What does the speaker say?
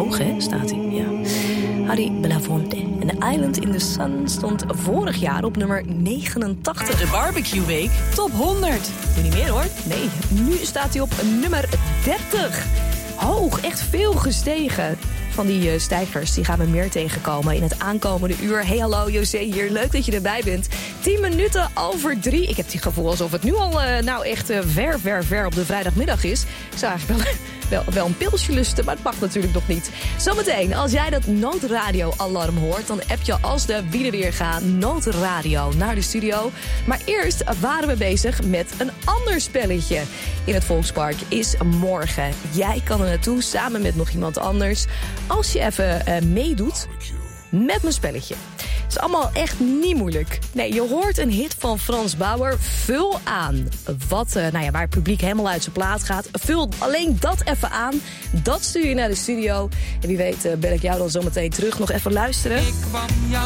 Hoog, hè, staat hij, ja. Harry Belafonte. En The Island in the Sun stond vorig jaar op nummer 89. De Barbecue Week Top 100. Nu niet meer, hoor. Nee, nu staat hij op nummer 30. Hoog, echt veel gestegen. Van die stijgers, die gaan we meer tegenkomen in het aankomende uur. Hey, hallo, José hier. Leuk dat je erbij bent. 10 minuten over 3. Ik heb het gevoel alsof het nu al echt ver op de vrijdagmiddag is. Ik zou eigenlijk wel een pilsje lusten, maar het mag natuurlijk nog niet. Zometeen, als jij dat noodradioalarm hoort, dan app je als de wielen weer gaan noodradio naar de studio. Maar eerst waren we bezig met een ander spelletje. In het Volkspark is morgen. Jij kan er naartoe samen met nog iemand anders. Als je even meedoet met mijn spelletje. Het is allemaal echt niet moeilijk. Nee, je hoort een hit van Frans Bauer. Vul aan. Waar het publiek helemaal uit zijn plaat gaat. Vul alleen dat even aan. Dat stuur je naar de studio. En wie weet bel ik jou dan zometeen terug. Nog even luisteren. Ik kwam jou